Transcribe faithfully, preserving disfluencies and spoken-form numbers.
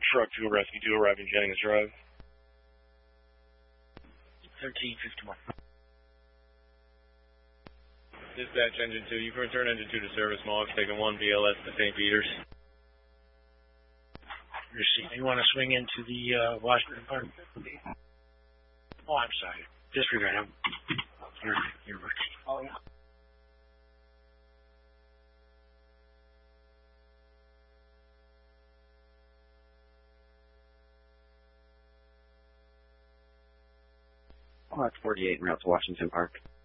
truck fuel rescue two arriving Jennings Drive. thirteen fifty-one. Dispatch engine two, you can return engine two to service. Mohawk's taking one B L S to Saint Peter's. Receive. You want to swing into the uh, Washington Park? Oh, I'm sorry. Disregard him. You're, you're rookie. Oh, yeah. Oh, that's forty-eight en route to Washington Park.